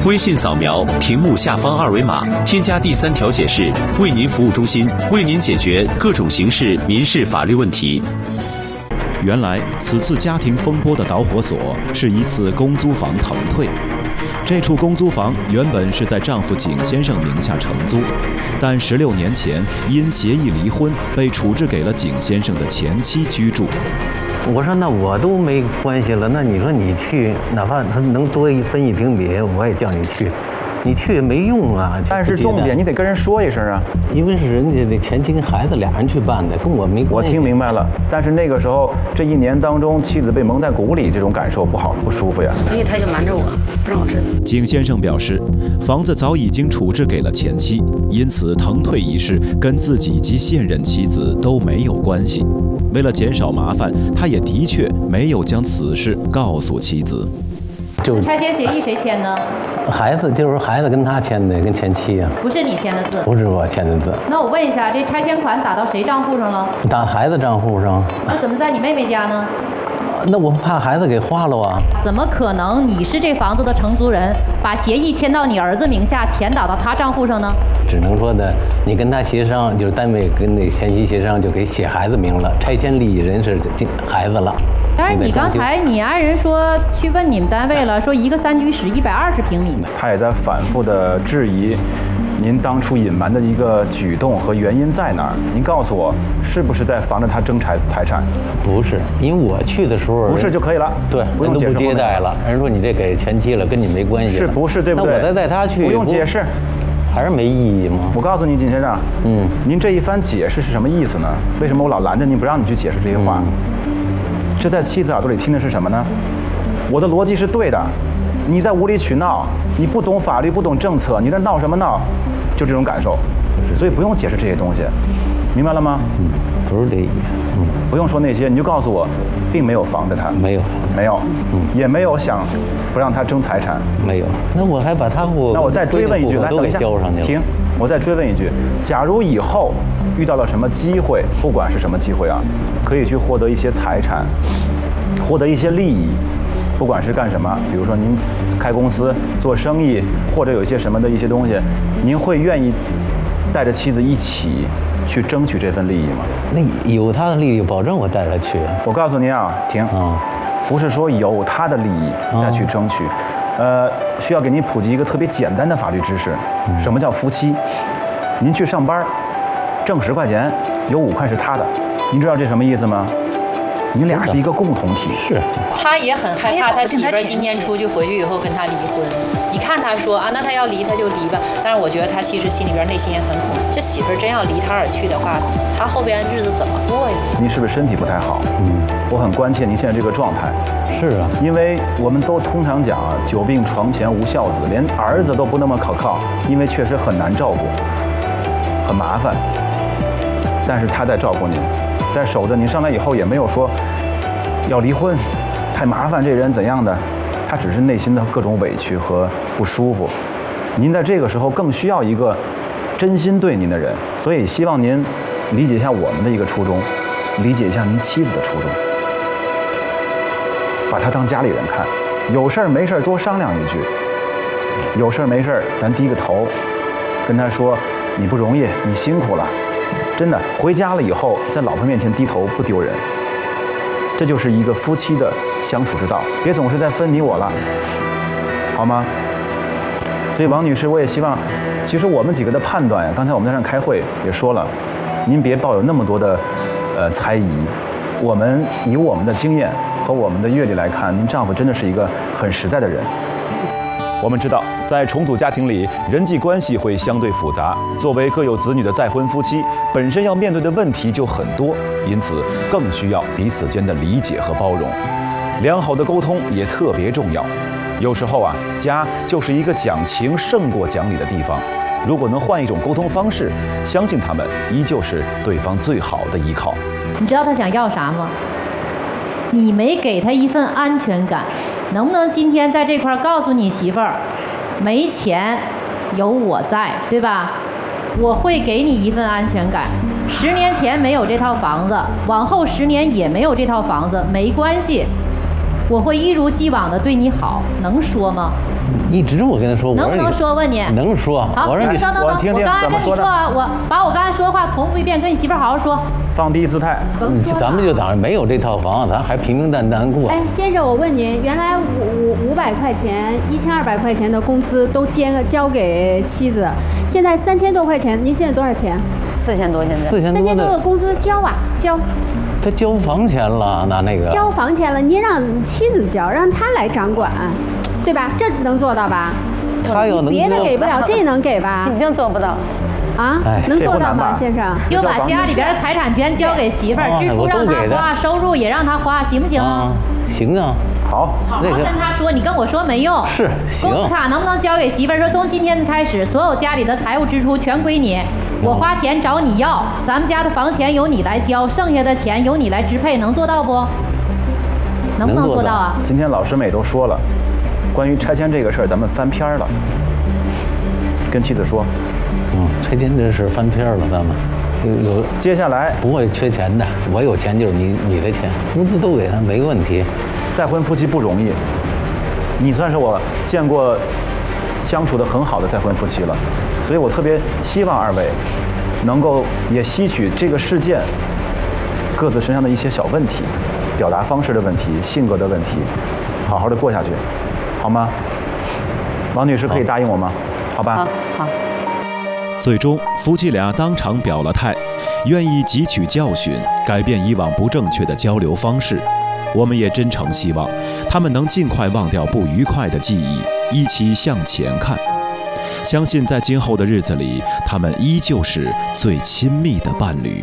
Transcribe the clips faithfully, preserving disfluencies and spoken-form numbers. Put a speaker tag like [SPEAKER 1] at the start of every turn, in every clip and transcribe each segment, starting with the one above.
[SPEAKER 1] 微信扫描屏幕下方二维码，添加第三条解释，为您服务中心为您解决各种形式民事法律问题。原来，此次家庭风波的导火索是一次公租房腾退。这处公租房原本是在丈夫景先生名下承租，但十六年前因协议离婚，被处置给了景先生的前妻居住。
[SPEAKER 2] 我说那我都没关系了，那你说你去，哪怕他能多一分一平米，我也叫你去。你去也没用啊！
[SPEAKER 3] 但是重点，你得跟人说一声啊，
[SPEAKER 2] 因为是人家的前妻跟孩子俩人去办的，跟我没关系。
[SPEAKER 3] 我听明白了，但是那个时候这一年当中，妻子被蒙在鼓里，这种感受不好，不舒服呀。
[SPEAKER 4] 所以他就瞒着我，不让我知道。
[SPEAKER 1] 景先生表示，房子早已经处置给了前妻，因此腾退一事跟自己及现任妻子都没有关系。为了减少麻烦，他也的确没有将此事告诉妻子。
[SPEAKER 5] 就拆迁协议谁签呢？
[SPEAKER 2] 孩子就是孩子跟他签的，跟前妻啊。
[SPEAKER 5] 不是你签的字？
[SPEAKER 2] 不是我签的字。
[SPEAKER 5] 那我问一下，这拆迁款打到谁账户上了？
[SPEAKER 2] 打孩子账户上。
[SPEAKER 5] 那怎么在你妹妹家呢？
[SPEAKER 2] 那我怕孩子给花了啊。
[SPEAKER 5] 怎么可能你是这房子的承租人，把协议签到你儿子名下，钱打到他账户上呢？
[SPEAKER 2] 只能说呢，你跟他协商，就是单位跟那前妻协商，就给写孩子名了，拆迁利益人是孩子了。
[SPEAKER 5] 但是你刚才你爱人说去问你们单位了，说一个三居室一百二十平米。
[SPEAKER 3] 他也在反复的质疑您当初隐瞒的一个举动和原因在哪儿？您告诉我，是不是在防着他争财财产？
[SPEAKER 2] 不是，因为我去的时候
[SPEAKER 3] 不是就可以了。
[SPEAKER 2] 对，
[SPEAKER 3] 不用
[SPEAKER 2] 都不接待了。人说你这给前妻了，跟你没关系。
[SPEAKER 3] 是不是对不对？
[SPEAKER 2] 那我再带他去，
[SPEAKER 3] 不用解释，
[SPEAKER 2] 还是没意义吗？
[SPEAKER 3] 我告诉你，景先生，嗯，您这一番解释是什么意思呢？为什么我老拦着您不让你去解释这些话？嗯这在妻子耳朵里听的是什么呢？我的逻辑是对的，你在无理取闹，你不懂法律，不懂政策，你在闹什么闹？就这种感受，所以不用解释这些东西，明白了吗？
[SPEAKER 2] 嗯，不是这意思。嗯，
[SPEAKER 3] 不用说那些，你就告诉我，并没有防着他，
[SPEAKER 2] 没有，
[SPEAKER 3] 没有，嗯，也没有想不让他争财产，
[SPEAKER 2] 没有。那我还把他户，
[SPEAKER 3] 那我再追问一句，来，等一下，
[SPEAKER 2] 交上去了。
[SPEAKER 3] 停，我再追问一句，假如以后遇到了什么机会，不管是什么机会啊，可以去获得一些财产，获得一些利益，不管是干什么，比如说您开公司、做生意，或者有一些什么的一些东西，您会愿意带着妻子一起去争取这份利益吗？
[SPEAKER 2] 那有他的利益，保证我带他去。
[SPEAKER 3] 我告诉您啊，停，啊，不是说有他的利益再去争取，呃，需要给您普及一个特别简单的法律知识，嗯、什么叫夫妻？您去上班，挣十块钱，有五块是他的，您知道这什么意思吗？你俩是一个共同体。
[SPEAKER 2] 是。
[SPEAKER 4] 他也很害怕他媳妇儿今天出去回去以后跟他离婚。你看他说啊，那他要离他就离吧。但是我觉得他其实心里边内心也很恐。这媳妇儿真要离他而去的话，他后边日子怎么过呀？
[SPEAKER 3] 您是不是身体不太好？嗯，我很关切您现在这个状态。
[SPEAKER 2] 是啊，
[SPEAKER 3] 因为我们都通常讲啊，久病床前无孝子，连儿子都不那么可靠，因为确实很难照顾，很麻烦。但是他在照顾您。在守着您上来以后也没有说要离婚，太麻烦这人怎样的，他只是内心的各种委屈和不舒服。您在这个时候更需要一个真心对您的人，所以希望您理解一下我们的一个初衷，理解一下您妻子的初衷，把她当家里人看，有事儿没事儿多商量一句，有事儿没事儿咱低个头，跟她说你不容易，你辛苦了。真的，回家了以后，在老婆面前低头不丢人，这就是一个夫妻的相处之道。别总是在分你我了，好吗？所以王女士，我也希望，其实我们几个的判断呀，刚才我们在那开会也说了，您别抱有那么多的呃猜疑。我们以我们的经验和我们的阅历来看，您丈夫真的是一个很实在的人。我们知道，在重组家庭里，人际关系会相对复杂。作为各有子女的再婚夫妻，本身要面对的问题就很多，因此更需要彼此间的理解和包容。良好的沟通也特别重要。有时候啊，家就是一个讲情胜过讲理的地方。如果能换一种沟通方式，相信他们依旧是对方最好的依靠。
[SPEAKER 5] 你知道他想要啥吗？你没给他一份安全感。能不能今天在这块告诉你媳妇儿，没钱有我在，对吧？我会给你一份安全感。十年前没有这套房子，往后十年也没有这套房子，没关系。 我会一如既往的对你好，能说吗？
[SPEAKER 2] 一直我跟他说，
[SPEAKER 5] 能不能说？问你
[SPEAKER 2] 能说。
[SPEAKER 5] 好，
[SPEAKER 2] 我说你
[SPEAKER 5] 等等等，
[SPEAKER 3] 我听听
[SPEAKER 5] 我刚才
[SPEAKER 3] 怎么说的
[SPEAKER 5] 跟你说啊，我把我刚才说的话重复一遍，跟你媳妇儿好好说。
[SPEAKER 3] 放低姿态，
[SPEAKER 2] 嗯咱们就当没有这套房，咱还平平淡淡过。
[SPEAKER 6] 哎，先生，我问您，原来五五五百块钱、一千二百块钱的工资都交交给妻子，现在三千多块钱，您现在多少钱？
[SPEAKER 7] 四千多，现在
[SPEAKER 2] 四千多
[SPEAKER 6] 三千多的
[SPEAKER 2] 的，
[SPEAKER 6] 工资交啊交，
[SPEAKER 2] 他交房钱了，拿那个
[SPEAKER 6] 交房钱了，您让妻子交，让他来掌管，对吧？这能做到吧？
[SPEAKER 2] 他要能
[SPEAKER 6] 别的
[SPEAKER 2] 交
[SPEAKER 6] 给不了，这能给吧？
[SPEAKER 7] 已经做不到。
[SPEAKER 6] 啊
[SPEAKER 2] 哎，
[SPEAKER 6] 能做到吗，
[SPEAKER 3] 这不难吧
[SPEAKER 6] 先生？
[SPEAKER 5] 就把家里边的财产全交给媳妇儿，
[SPEAKER 2] 哦
[SPEAKER 5] 支出
[SPEAKER 2] 我都
[SPEAKER 5] 让他
[SPEAKER 2] 给的
[SPEAKER 5] 花，收入也让他花，行不行？
[SPEAKER 2] 啊，行啊，
[SPEAKER 3] 好，
[SPEAKER 5] 好好
[SPEAKER 2] 那个
[SPEAKER 5] 跟他说，你跟我说没用。
[SPEAKER 2] 是行
[SPEAKER 5] 工资卡能不能交给媳妇儿？说从今天开始，所有家里的财务支出全归你，我花钱找你要，咱们家的房钱由你来交，剩下的钱由你来支配，能做到不？能不能做到啊？
[SPEAKER 3] 今天老师们也都说了，关于拆迁这个事儿，咱们翻篇儿了。跟妻子说，
[SPEAKER 2] 嗯，拆迁这事翻篇了，咱们有有
[SPEAKER 3] 接下来
[SPEAKER 2] 不会缺钱的，我有钱就是你你的钱，工资都给他，没问题。
[SPEAKER 3] 再婚夫妻不容易，你算是我见过相处的很好的再婚夫妻了，所以我特别希望二位能够也吸取这个事件各自身上的一些小问题，表达方式的问题、性格的问题，好好的过下去，好吗？王女士可以答应我吗？好吧。
[SPEAKER 7] 好，好。
[SPEAKER 1] 最终，夫妻俩当场表了态，愿意汲取教训，改变以往不正确的交流方式。我们也真诚希望他们能尽快忘掉不愉快的记忆，一起向前看。相信在今后的日子里，他们依旧是最亲密的伴侣。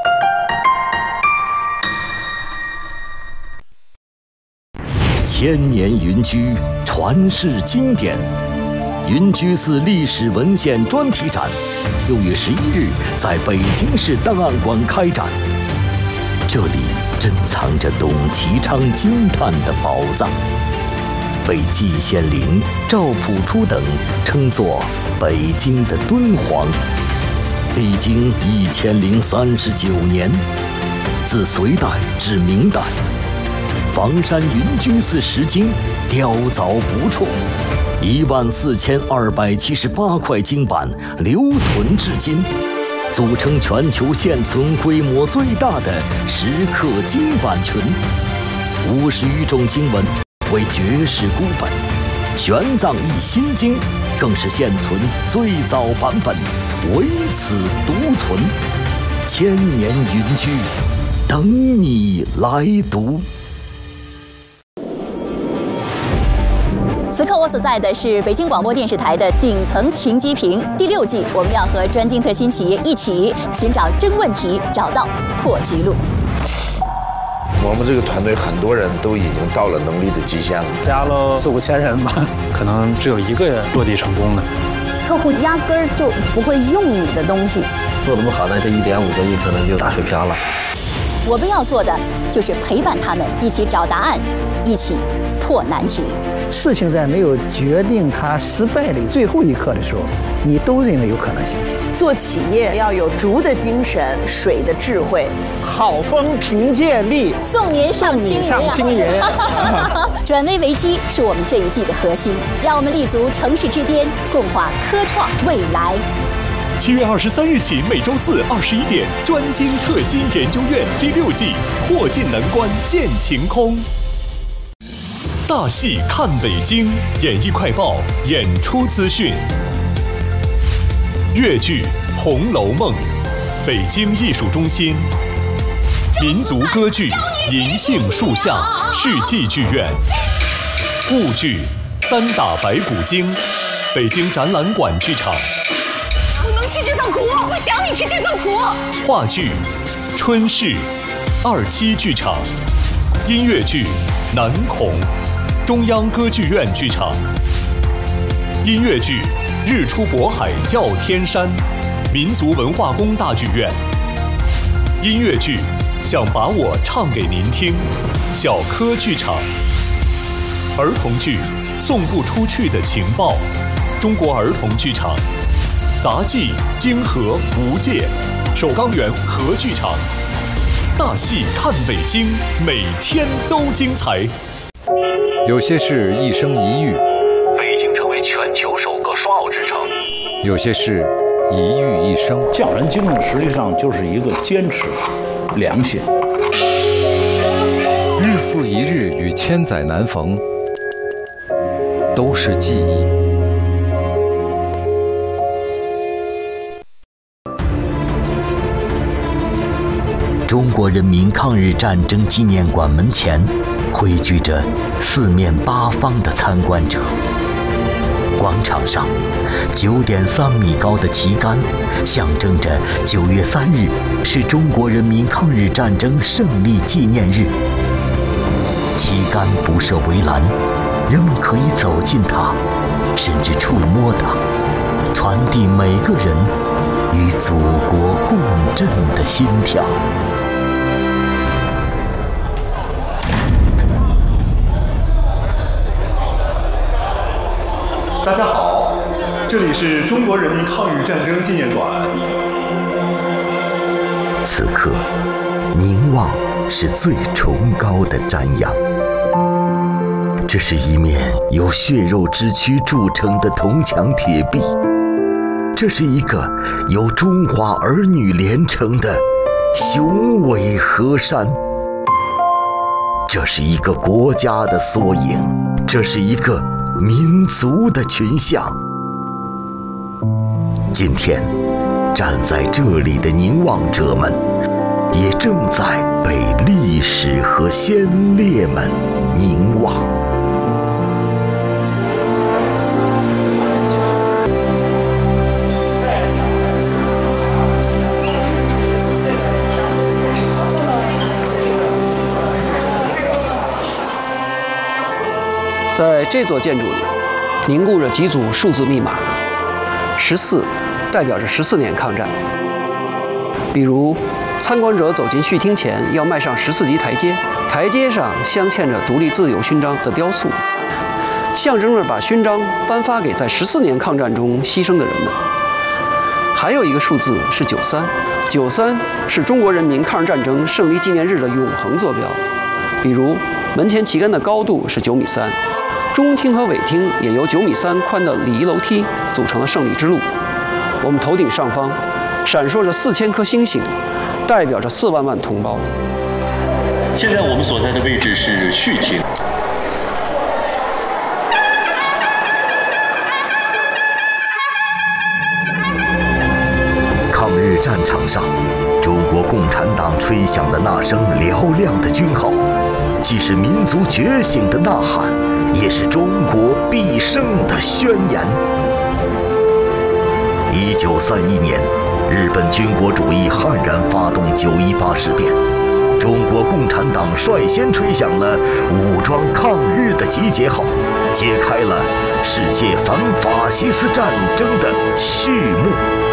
[SPEAKER 8] 千年云居，传世经典。云居寺历史文献专题展，六月十一日在北京市档案馆开展。这里珍藏着董其昌惊叹的宝藏，被季羡林、赵朴初等称作北京的敦煌。历经一千零三十九年，自隋代至明代，房山云居寺石经雕凿不辍。一万四千二百七十八块经版留存至今，组成全球现存规模最大的石刻经版群。五十余种经文为绝世孤本，玄奘译心经更是现存最早版本，唯此独存。千年云居，等你来读。
[SPEAKER 9] 此刻我所在的是北京广播电视台的顶层停机坪第六季，我们要和专精特新企业一起寻找真问题，找到破局路。
[SPEAKER 10] 我们这个团队很多人都已经到了能力的极限了，
[SPEAKER 11] 加了四五千人吧，可能只有一个人落地成功的。
[SPEAKER 12] 客户压根儿就不会用你的东西，
[SPEAKER 13] 做得不好呢，这一点五个亿可能就打水漂了。
[SPEAKER 9] 我们要做的就是陪伴他们一起找答案，一起破难题。
[SPEAKER 14] 事情在没有决定它失败的最后一刻的时候，你都认为有可能性。
[SPEAKER 15] 做企业要有竹的精神，水的智慧，
[SPEAKER 14] 好风凭借力，
[SPEAKER 9] 送您上青云。
[SPEAKER 14] 上青云。
[SPEAKER 9] 转危为机是我们这一季的核心，让我们立足城市之巅，共话科创未来。
[SPEAKER 16] 七月二十三日起，每周四二十一点，专精特新研究院第六季破尽难关见晴空。大戏看北京，演艺快报演出资讯。粤剧《红楼梦》，北京艺术中心。民族歌剧《银杏树下》，世纪剧院。婺剧《三打白骨精》，北京展览馆剧场。
[SPEAKER 17] 不能吃这份苦，不想你吃这份苦。
[SPEAKER 16] 话剧《春逝》，二期剧场。音乐剧《南孔》，中央歌剧院剧场。音乐剧《日出渤海耀天山》，民族文化宫大剧院。音乐剧《想把我唱给您听》，小科剧场。儿童剧《送不出去的情报》，中国儿童剧场。杂技《泾河无界》，首钢园核剧场。大戏看北京，每天都精彩。
[SPEAKER 7] 有些事一生一遇，
[SPEAKER 16] 北京成为全球首个双奥之城；
[SPEAKER 7] 有些事一遇一生。
[SPEAKER 18] 匠人精神实际上就是一个坚持、良心。
[SPEAKER 7] 日复一日与千载难逢，都是记忆。
[SPEAKER 8] 中国人民抗日战争纪念馆门前汇聚着四面八方的参观者。广场上，九点三米高的旗杆象征着九月三日是中国人民抗日战争胜利纪念日。旗杆不设围栏，人们可以走近它，甚至触摸它，传递每个人与祖国共振的心跳。
[SPEAKER 19] 大家好，这里是中国人民抗日战争纪念馆。
[SPEAKER 8] 此刻，凝望是最崇高的瞻仰。这是一面由血肉之躯铸成的铜墙铁壁，这是一个由中华儿女连成的雄伟河山，这是一个国家的缩影，这是一个民族的群像。今天，站在这里的凝望者们，也正在被历史和先烈们凝望。
[SPEAKER 11] 在这座建筑里，凝固着几组数字密码，十四代表着十四年抗战。比如，参观者走进序厅前要迈上十四级台阶，台阶上镶嵌着独立自由勋章的雕塑，象征着把勋章颁发给在十四年抗战中牺牲的人们。还有一个数字是九三，九三是中国人民抗日战争胜利纪念日的永恒坐标。比如，门前旗杆的高度是九米三。中厅和尾厅也由九米三宽的礼仪楼梯组成了胜利之路。我们头顶上方闪烁着四千颗星星，代表着四万万同胞。
[SPEAKER 16] 现在我们所在的位置是序厅。
[SPEAKER 8] 抗日战场上，中国共产党吹响的那声嘹亮的军号，既是民族觉醒的呐喊，也是中国必胜的宣言。一九三一年，日本军国主义悍然发动九一八事变，中国共产党率先吹响了武装抗日的集结号，揭开了世界反法西斯战争的序幕。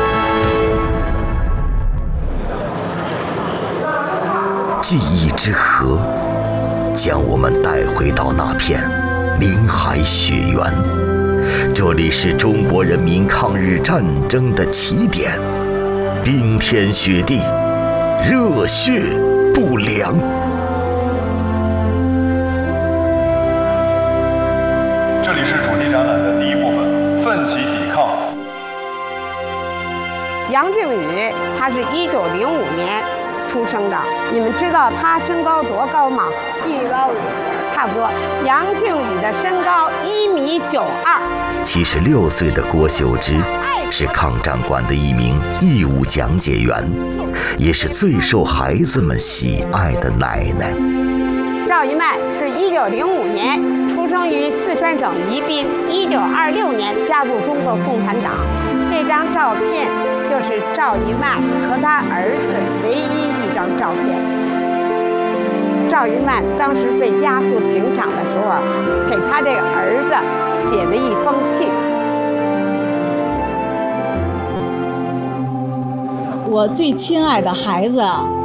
[SPEAKER 8] 记忆之河将我们带回到那片林海雪原，这里是中国人民抗日战争的起点，冰天雪地，热血不凉。
[SPEAKER 19] 这里是主题展览的第一部分，奋起抵抗。
[SPEAKER 20] 杨靖宇，他是一九零五年出生的，你们知道他身高多高吗？一米八五，差不多。杨靖宇的身高一米九二。
[SPEAKER 8] 七十六岁的郭秀芝是抗战馆的一名义务讲解员，也是最受孩子们喜爱的奶奶。
[SPEAKER 20] 赵一曼是一九零五年出生于四川省宜宾，一九二六年加入中国共产党。这张照片就是赵一曼和他儿子唯一一张照片。赵一曼当时被押赴刑场的时候，给他这个儿子写了一封信。
[SPEAKER 21] 我最亲爱的孩子啊，